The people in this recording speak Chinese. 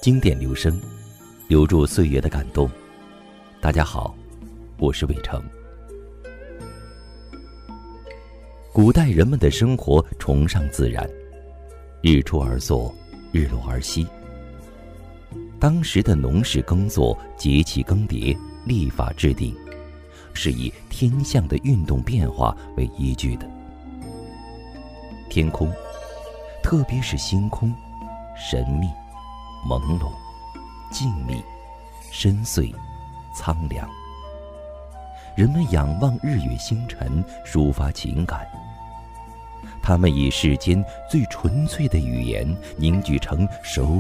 经典留声，留住岁月的感动。大家好，我是伟成。古代人们的生活崇尚自然，日出而作，日落而息。当时的农事耕作、节气更迭、历法制定，是以天象的运动变化为依据的。天空，特别是星空，神秘、朦胧、静谧、深邃、苍凉。人们仰望日月星辰，抒发情感。他们以世间最纯粹的语言凝聚成手